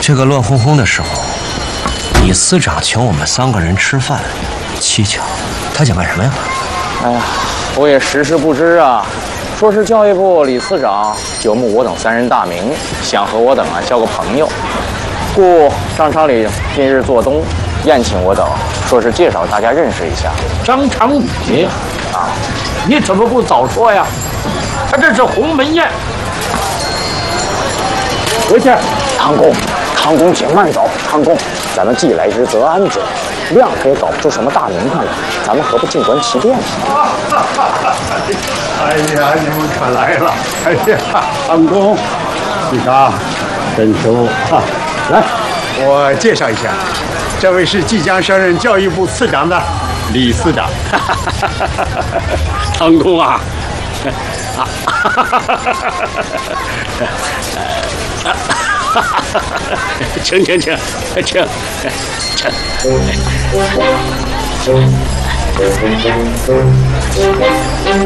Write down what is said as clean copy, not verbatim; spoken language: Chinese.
这个乱哄哄的时候，李司长请我们3个人吃饭，蹊跷，他想干什么呀？ 哎呀，我也时时不知啊。说是教育部李司长久慕我等3人大名，想和我等交个朋友，故张常理今日做东，宴请我等，说是介绍大家认识一下。 张常理啊，你怎么不早说呀？他这是鸿门宴。回去， 唐公，请慢走。唐公，咱们既来之则安之，亮他也搞不出什么大名堂来，咱们何不静观其变？ 哎呀，你们可来了！哎呀，唐公，李长，真熟啊！来，我介绍一下，这位是即将升任教育部次长的李司长。唐公啊！请。